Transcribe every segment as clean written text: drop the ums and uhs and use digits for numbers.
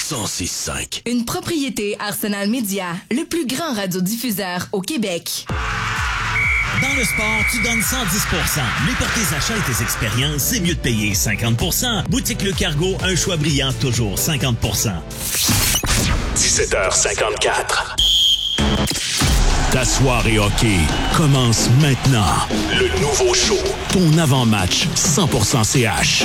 106.5. Une propriété Arsenal Media, le plus grand radiodiffuseur au Québec. Dans le sport, tu donnes 110%. Mais pour tes achats et tes expériences, c'est mieux de payer 50%. Boutique Le Cargo, un choix brillant, toujours 50%. 17h54. Ta soirée hockey commence maintenant. Le nouveau show, ton avant-match 100% CH.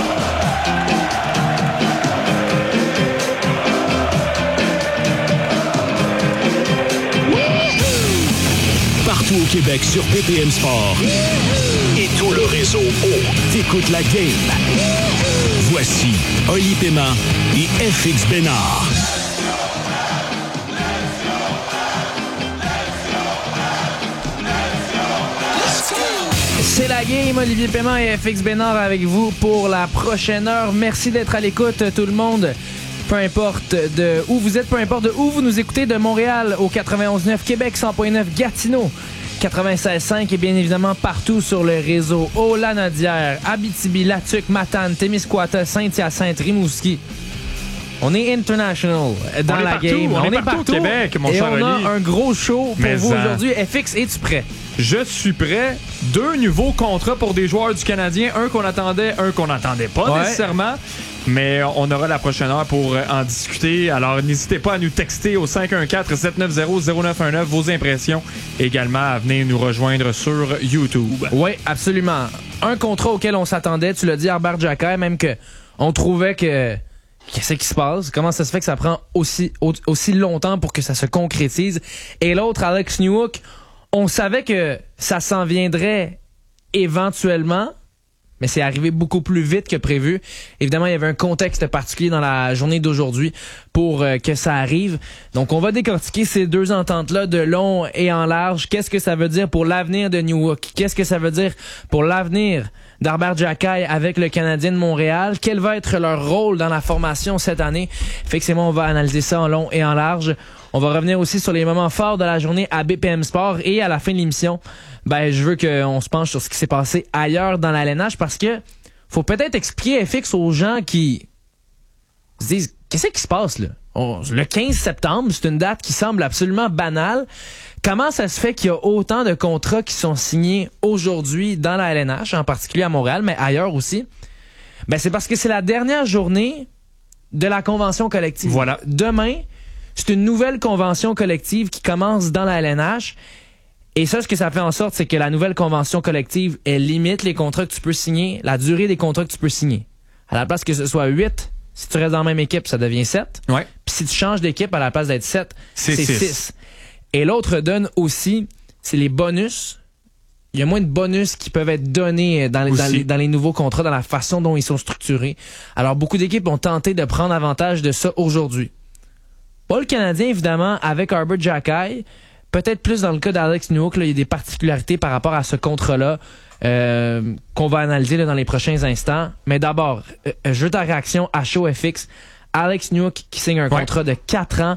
Partout au Québec sur BPM Sport et tout le réseau t'écoutes la game. Voici Oli Pema et FX Bénard. C'est la game, Olivier Paiement et FX Bénard avec vous pour la prochaine heure. Merci d'être à l'écoute, tout le monde. Peu importe de où vous êtes, peu importe de où vous nous écoutez, de Montréal au 91.9, Québec 100.9, Gatineau 96.5 et bien évidemment partout sur le réseau. Haut-Lanaudière, Abitibi, Latuc, Matane, Témiscouata, Saint-Hyacinthe, Rimouski. On est international dans la game. On est partout au Québec, mon cher Oli. Et on a un gros show pour vous aujourd'hui. FX, es-tu prêt? Je suis prêt. 2 nouveaux contrats pour des joueurs du Canadien. Un qu'on attendait, un qu'on n'attendait pas nécessairement. Mais on aura la prochaine heure pour en discuter. Alors, n'hésitez pas à nous texter au 514-790-0919 vos impressions. Également, à venir nous rejoindre sur YouTube. Oui, absolument. Un contrat auquel on s'attendait, tu l'as dit, Arber Xhekaj, même que on trouvait que... Qu'est-ce qui se passe? Comment ça se fait que ça prend aussi longtemps pour que ça se concrétise? Et l'autre, Alex Newhook, on savait que ça s'en viendrait éventuellement, mais c'est arrivé beaucoup plus vite que prévu. Évidemment, il y avait un contexte particulier dans la journée d'aujourd'hui pour que ça arrive. Donc, on va décortiquer ces deux ententes-là de long et en large. Qu'est-ce que ça veut dire pour l'avenir de Newhook? Qu'est-ce que ça veut dire pour l'avenir d'Arber Xhekaj avec le Canadien de Montréal? Quel va être leur rôle dans la formation cette année? Effectivement, on va analyser ça en long et en large. On va revenir aussi sur les moments forts de la journée à BPM Sport et à la fin de l'émission, je veux qu'on se penche sur ce qui s'est passé ailleurs dans la LNH parce que faut peut-être expliquer FX aux gens qui se disent qu'est-ce qui se passe là? Le 15 septembre, c'est une date qui semble absolument banale. Comment ça se fait qu'il y a autant de contrats qui sont signés aujourd'hui dans la LNH, en particulier à Montréal, mais ailleurs aussi? C'est parce que c'est la dernière journée de la convention collective. Voilà. Demain, c'est une nouvelle convention collective qui commence dans la LNH. Et ça, ce que ça fait en sorte, c'est que la nouvelle convention collective, elle limite les contrats que tu peux signer, la durée des contrats que tu peux signer. À la place que ce soit 8, si tu restes dans la même équipe, ça devient 7. Ouais. Puis si tu changes d'équipe, à la place d'être 7, c'est 6. Et l'autre donne aussi, c'est les bonus. Il y a moins de bonus qui peuvent être donnés dans les nouveaux contrats, dans la façon dont ils sont structurés. Alors, beaucoup d'équipes ont tenté de prendre avantage de ça aujourd'hui. Pas le Canadien, évidemment, avec Arber Xhekaj. Peut-être plus dans le cas d'Alex Newhook, il y a des particularités par rapport à ce contrat-là qu'on va analyser là, dans les prochains instants. Mais d'abord, je veux ta réaction à chaud FX. Alex Newhook qui signe un contrat de 4 ans,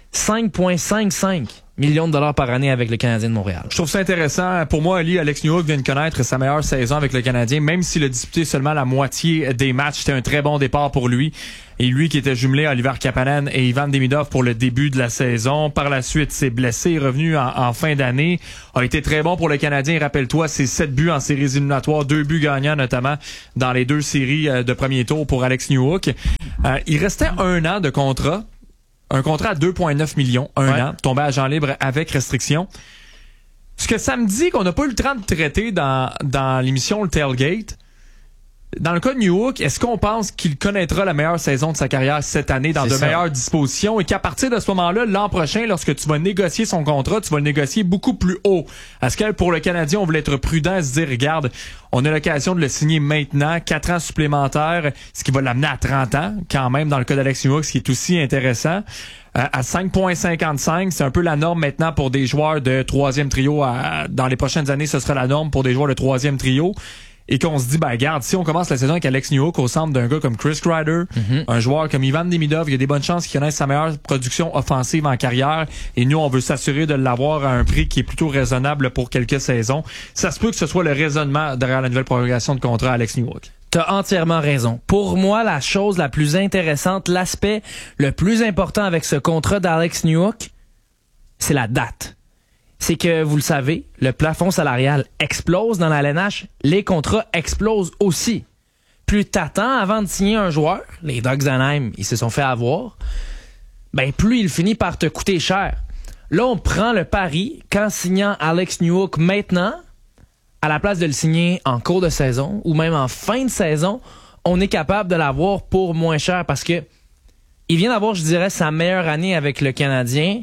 5,55 millions de dollars par année avec le Canadien de Montréal. Je trouve ça intéressant. Pour moi, Alex Newhook vient de connaître sa meilleure saison avec le Canadien, même s'il a disputé seulement la moitié des matchs. C'était un très bon départ pour lui. Et lui qui était jumelé à Oliver Kapanen et Ivan Demidov pour le début de la saison. Par la suite, s'est blessé, est revenu en fin d'année. A été très bon pour le Canadien. Rappelle-toi, c'est 7 buts en séries éliminatoires, 2 buts gagnants notamment dans les 2 séries de premier tour pour Alex Newhook. Il restait 1 an de contrat. Un contrat à 2,9 millions, un an, tombé à agent libre avec restriction. Ce que ça me dit qu'on n'a pas eu le temps de traiter dans l'émission Le Tailgate, dans le cas de Newhook, est-ce qu'on pense qu'il connaîtra la meilleure saison de sa carrière cette année dans meilleures dispositions et qu'à partir de ce moment-là, l'an prochain, lorsque tu vas négocier son contrat, tu vas le négocier beaucoup plus haut? Est-ce que pour le Canadien, on voulait être prudent et se dire, regarde, on a l'occasion de le signer maintenant, 4 ans supplémentaires, ce qui va l'amener à 30 ans, quand même, dans le cas d'Alex Newhook, ce qui est aussi intéressant. À 5,55, c'est un peu la norme maintenant pour des joueurs de 3e trio. Dans les prochaines années, ce sera la norme pour des joueurs de 3e trio. Et qu'on se dit, regarde, si on commence la saison avec Alex Newhook au centre d'un gars comme Chris Kreider, un joueur comme Ivan Demidov, il y a des bonnes chances qu'il connaisse sa meilleure production offensive en carrière. Et nous, on veut s'assurer de l'avoir à un prix qui est plutôt raisonnable pour quelques saisons. Ça se peut que ce soit le raisonnement derrière la nouvelle prolongation de contrat à Alex Newhook. T'as entièrement raison. Pour moi, la chose la plus intéressante, l'aspect le plus important avec ce contrat d'Alex Newhook, c'est la date. C'est que, vous le savez, le plafond salarial explose dans la LNH, les contrats explosent aussi. Plus t'attends avant de signer un joueur, les Ducks d'Anaheim, ils se sont fait avoir, ben plus il finit par te coûter cher. Là, on prend le pari qu'en signant Alex Newhook maintenant, à la place de le signer en cours de saison ou même en fin de saison, on est capable de l'avoir pour moins cher parce que il vient d'avoir, je dirais, sa meilleure année avec le Canadien.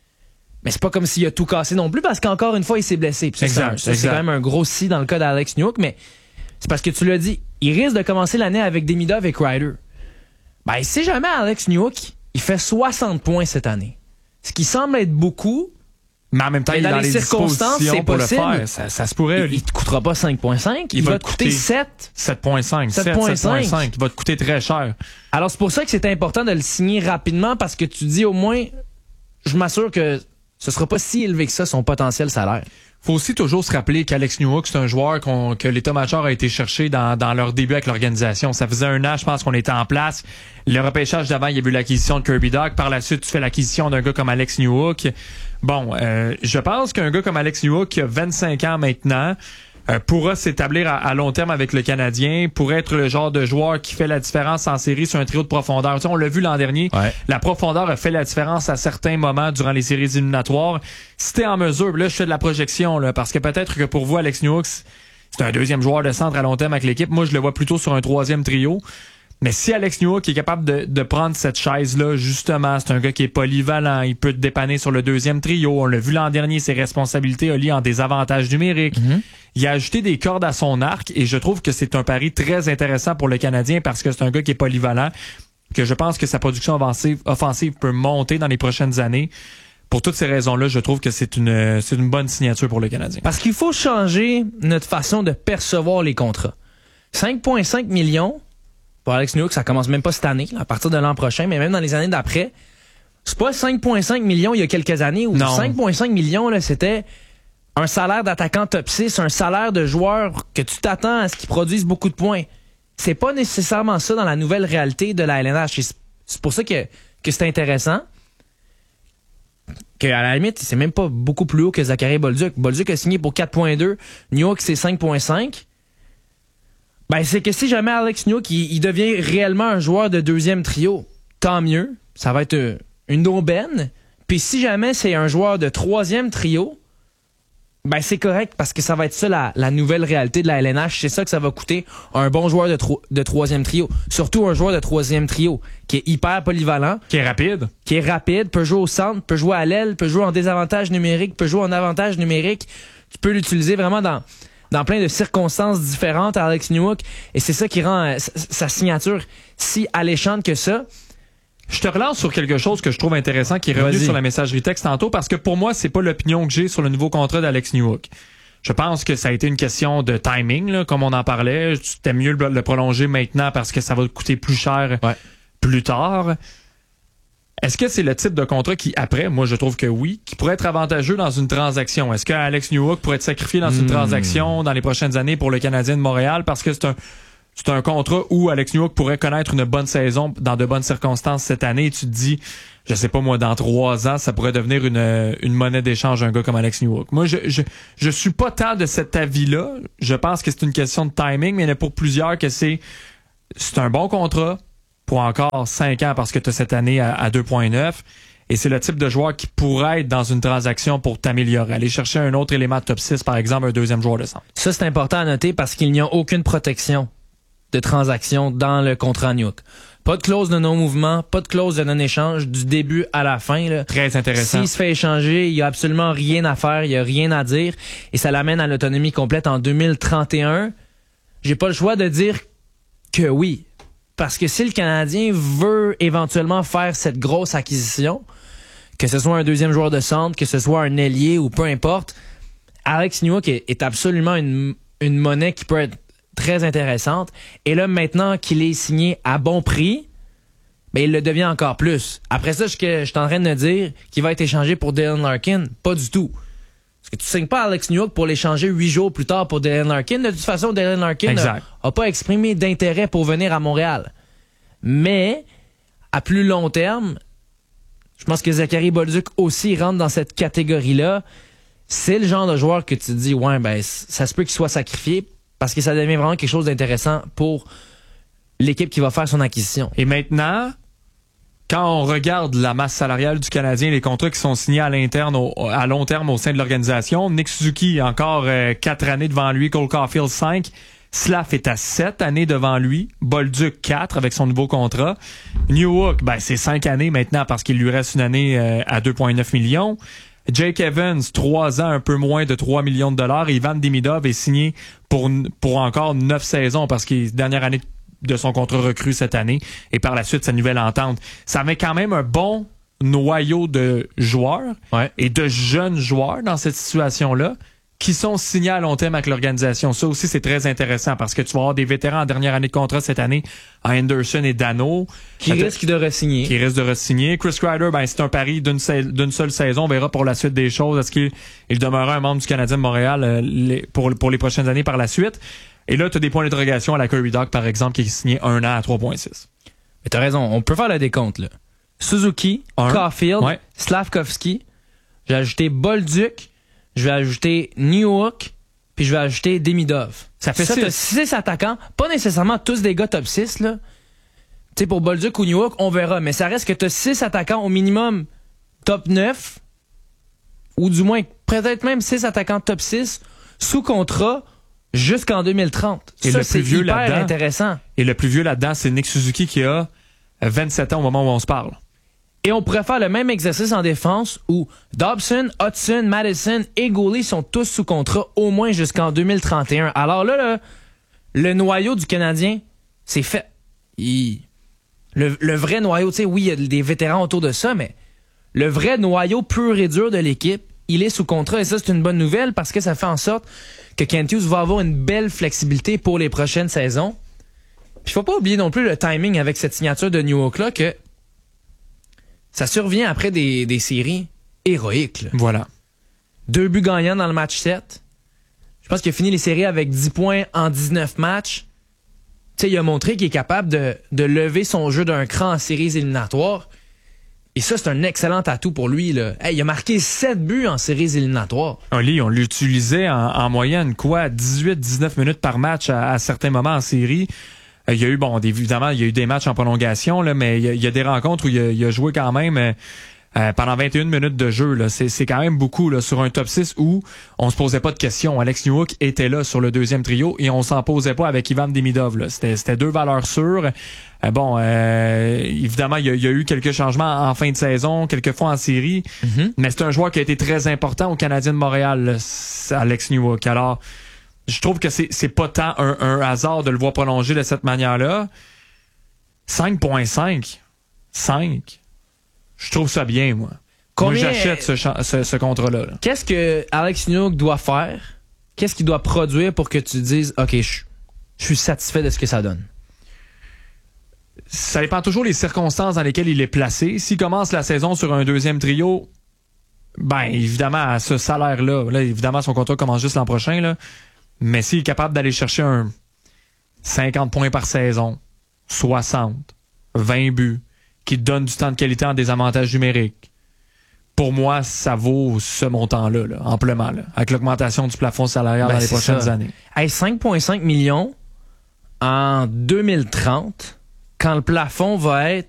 Mais c'est pas comme s'il a tout cassé non plus parce qu'encore une fois, il s'est blessé. Puis c'est quand même un gros si dans le cas d'Alex Newhook, mais c'est parce que tu l'as dit, il risque de commencer l'année avec Demidov et Kreider. Ben, si jamais Alex Newhook, il fait 60 points cette année, ce qui semble être beaucoup, mais en même temps, il est dans les circonstances, c'est possible. Le faire. Ça se pourrait. Il te coûtera pas 5.5, il va te coûter 7. 7.5. 7.5. Il va te coûter très cher. Alors, c'est pour ça que c'est important de le signer rapidement parce que tu dis au moins, je m'assure que ce sera pas si élevé que ça, son potentiel salaire. Faut aussi toujours se rappeler qu'Alex Newhook, c'est un joueur que l'état-major a été chercher dans leur début avec l'organisation. Ça faisait 1 an, je pense qu'on était en place. Le repêchage d'avant, il y a eu l'acquisition de Kirby Dach. Par la suite, tu fais l'acquisition d'un gars comme Alex Newhook. Bon, je pense qu'un gars comme Alex Newhook, qui a 25 ans maintenant, pourra s'établir à long terme avec le Canadien, pourrait être le genre de joueur qui fait la différence en série sur un trio de profondeur. Tu sais, on l'a vu l'an dernier, la profondeur a fait la différence à certains moments durant les séries éliminatoires. Si t'es en mesure, là je fais de la projection, là, parce que peut-être que pour vous, Alex Newhook, c'est un deuxième joueur de centre à long terme avec l'équipe. Moi, je le vois plutôt sur un 3e trio. Mais si Alex Newhook est capable de prendre cette chaise-là, justement, c'est un gars qui est polyvalent, il peut te dépanner sur le 2e trio. On l'a vu l'an dernier, ses responsabilités liées en désavantages numériques. Mm-hmm. Il a ajouté des cordes à son arc et je trouve que c'est un pari très intéressant pour le Canadien parce que c'est un gars qui est polyvalent, que je pense que sa production offensive peut monter dans les prochaines années. Pour toutes ces raisons-là, je trouve que c'est une bonne signature pour le Canadien. Parce qu'il faut changer notre façon de percevoir les contrats. 5,5 millions pour Alex Newhook, ça commence même pas cette année, là, à partir de l'an prochain, mais même dans les années d'après. C'est pas 5,5 millions il y a quelques années, ou 5,5 millions, là, c'était un salaire d'attaquant top 6, un salaire de joueur que tu t'attends à ce qu'ils produisent beaucoup de points. C'est pas nécessairement ça dans la nouvelle réalité de la LNH. C'est pour ça que c'est intéressant. Qu'à la limite, c'est même pas beaucoup plus haut que Zachary Bolduc. Bolduc a signé pour 4,2. Newhook, c'est 5,5. Ben, c'est que si jamais Alex Newhook, il devient réellement un joueur de 2e trio, tant mieux. Ça va être une aubaine. Puis si jamais c'est un joueur de 3e trio, ben c'est correct parce que ça va être ça la nouvelle réalité de la LNH. C'est ça que ça va coûter un bon joueur de 3e trio. Surtout un joueur de 3e trio qui est hyper polyvalent. Qui est rapide, peut jouer au centre, peut jouer à l'aile, peut jouer en désavantage numérique, peut jouer en avantage numérique. Tu peux l'utiliser vraiment dans plein de circonstances différentes à Alex Newhook. Et c'est ça qui rend sa signature si alléchante que ça. Je te relance sur quelque chose que je trouve intéressant qui est revenu sur la messagerie texte tantôt parce que pour moi, c'est pas l'opinion que j'ai sur le nouveau contrat d'Alex Newhook. Je pense que ça a été une question de timing, là, comme on en parlait. C'était mieux de le prolonger maintenant parce que ça va coûter plus cher plus tard. Est-ce que c'est le type de contrat qui, après, moi je trouve que oui, qui pourrait être avantageux dans une transaction? Est-ce que Alex Newhook pourrait être sacrifié dans une transaction dans les prochaines années pour le Canadien de Montréal? Parce que c'est un contrat où Alex Newhook pourrait connaître une bonne saison dans de bonnes circonstances cette année. Et tu te dis, je sais pas moi, dans 3 ans, ça pourrait devenir une monnaie d'échange un gars comme Alex Newhook. Moi, je suis pas tant de cet avis-là. Je pense que c'est une question de timing, mais il y en a pour plusieurs que c'est un bon contrat pour encore 5 ans parce que tu as cette année à 2,9. Et c'est le type de joueur qui pourrait être dans une transaction pour t'améliorer. Aller chercher un autre élément de top 6, par exemple, un 2e joueur de centre. Ça, c'est important à noter parce qu'il n'y a aucune protection de transaction dans le contrat Newhook. Pas de clause de non-mouvement, pas de clause de non-échange du début à la fin. Là. Très intéressant. S'il se fait échanger, il y a absolument rien à faire, il y a rien à dire. Et ça l'amène à l'autonomie complète en 2031. J'ai pas le choix de dire que oui. Parce que si le Canadien veut éventuellement faire cette grosse acquisition, que ce soit un 2e joueur de centre, que ce soit un ailier ou peu importe, Alex Newhook est absolument une monnaie qui peut être très intéressante. Et là, maintenant qu'il est signé à bon prix, ben, il le devient encore plus. Après ça, je suis en train de dire qu'il va être échangé pour Dylan Larkin. Pas du tout. Parce que tu signes pas Alex Newhook pour l'échanger 8 jours plus tard pour Dylan Larkin. De toute façon, Dylan Larkin a pas exprimé d'intérêt pour venir à Montréal. Mais, à plus long terme, je pense que Zachary Bolduc aussi rentre dans cette catégorie-là. C'est le genre de joueur que tu te dis, ouais, ben, ça se peut qu'il soit sacrifié parce que ça devient vraiment quelque chose d'intéressant pour l'équipe qui va faire son acquisition. Et maintenant, quand on regarde la masse salariale du Canadien, les contrats qui sont signés à long terme au sein de l'organisation, Nick Suzuki, encore 4 années devant lui, Cole Caulfield 5, Slav est à 7 années devant lui, Bolduc 4 avec son nouveau contrat, Newhook, ben c'est 5 années maintenant parce qu'il lui reste une année à 2,9 millions. Jake Evans, 3 ans, un peu moins de 3 millions de dollars. Et Ivan Demidov est signé pour encore 9 saisons parce qu'il est dernière année de son contrat recru cette année. Et par la suite, sa nouvelle entente. Ça met quand même un bon noyau de joueurs et de jeunes joueurs dans cette situation-là qui sont signés à long terme avec l'organisation. Ça aussi, c'est très intéressant parce que tu vas avoir des vétérans en dernière année de contrat cette année, à Anderson et Dano. Qui risquent de re-signer. Chris Kreider, ben, c'est un pari d'une seule saison. On verra pour la suite des choses. Est-ce qu'il demeurera un membre du Canadien de Montréal pour les prochaines années par la suite? Et là, tu as des points d'interrogation à la Curry Dog, par exemple, qui est signé 1 an à 3,6. Mais t'as raison, on peut faire le décompte, là. Suzuki, Caulfield, Slavkovski. J'ai ajouté Bolduc. Je vais ajouter Newhook, puis je vais ajouter Demidov. Ça fait 6 attaquants, pas nécessairement tous des gars top 6, là. Tu sais, pour Bolduc ou Newhook, on verra, mais ça reste que tu as 6 attaquants au minimum top 9, ou du moins peut-être même 6 attaquants top 6, sous contrat jusqu'en 2030. Et ça, le plus vieux hyper là-dedans, intéressant. Et le plus vieux là-dedans, c'est Nick Suzuki qui a 27 ans au moment où on se parle. Et on pourrait faire le même exercice en défense où Dobson, Hudson, Madison et Goalie sont tous sous contrat au moins jusqu'en 2031. Alors là, le noyau du Canadien, c'est fait. Le vrai noyau, tu sais, oui, il y a des vétérans autour de ça, mais le vrai noyau pur et dur de l'équipe, il est sous contrat. Et ça, c'est une bonne nouvelle parce que ça fait en sorte que Kent Hughes va avoir une belle flexibilité pour les prochaines saisons. Puis il faut pas oublier non plus le timing avec cette signature de Newhook-là que ça survient après des séries héroïques. Là. Voilà. 2 buts gagnants dans le match 7. Je pense qu'il a fini les séries avec 10 points en 19 matchs. Tu sais, il a montré qu'il est capable de lever son jeu d'un cran en séries éliminatoires. Et ça, c'est un excellent atout pour lui. Là. Hey, il a marqué 7 buts en séries éliminatoires. On l'utilisait en moyenne, 18-19 minutes par match à certains moments en série. Il y a eu, évidemment, il y a eu des matchs en prolongation, là, mais il y a des rencontres où il a joué quand même pendant 21 minutes de jeu. Là. C'est quand même beaucoup là, sur un top 6 où on se posait pas de questions. Alex Newhook était là sur le deuxième trio et on s'en posait pas avec Ivan Demidov. Là. C'était 2 valeurs sûres. Évidemment, il y a eu quelques changements en fin de saison, quelques fois en série, mais c'est un joueur qui a été très important au Canadien de Montréal, là, Alex Newhook. Alors, je trouve que c'est pas tant un hasard de le voir prolonger de cette manière-là. 5,5. 5. Je trouve ça bien, moi. Combien... Moi, j'achète ce contrat-là. Là. Qu'est-ce que Alex Newhook doit faire? Qu'est-ce qu'il doit produire pour que tu dises, OK, je suis satisfait de ce que ça donne? Ça dépend toujours des circonstances dans lesquelles il est placé. S'il commence la saison sur un deuxième trio, ben évidemment, à ce salaire-là, là, évidemment, son contrat commence juste l'an prochain, là. Mais s'il est capable d'aller chercher un 50 points par saison, 60, 20 buts, qui te donne du temps de qualité en désavantage numérique, pour moi, ça vaut ce montant-là, là, amplement, là, avec l'augmentation du plafond salarial dans les prochaines années. Hey, 5,5 millions en 2030, quand le plafond va être